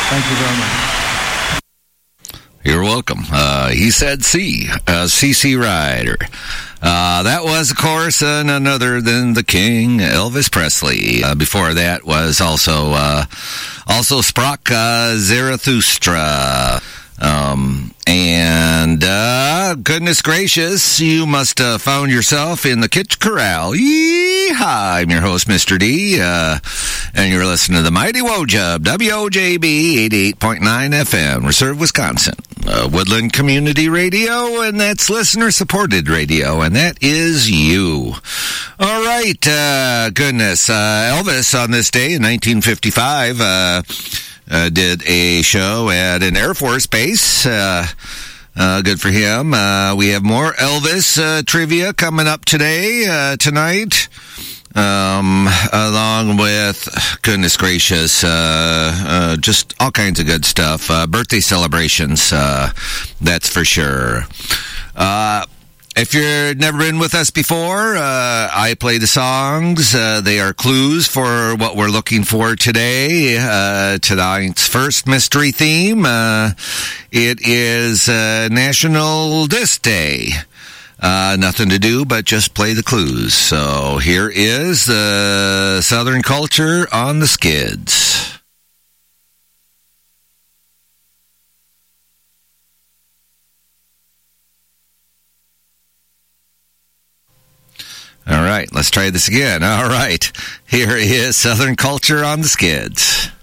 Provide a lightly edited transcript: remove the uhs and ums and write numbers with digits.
Thank you very much. You're welcome. He said C.C. Rider. That was, of course, none other than the King, Elvis Presley. Before that was also Sprach Zarathustra. Goodness gracious, you must have found yourself in the Kitch Corral. Yeehaw! I'm your host, Mr. D, and you're listening to the Mighty Wojub, WOJB 88.9 FM, Reserve, Wisconsin. Woodland Community Radio, and that's listener-supported radio, and that is you. All right, goodness, Elvis on this day in 1955, did a show at an Air Force base. Good for him. We have more Elvis trivia coming up tonight. Along with, goodness gracious, just all kinds of good stuff. Birthday celebrations, that's for sure. If you've never been with us before, I play the songs. They are clues for what we're looking for today. Tonight's first mystery theme, it is National Disc Day. Nothing to do but just play the clues. So here is the Southern Culture on the Skids. All right, let's try this again. All right, here is Southern Culture on the Skids.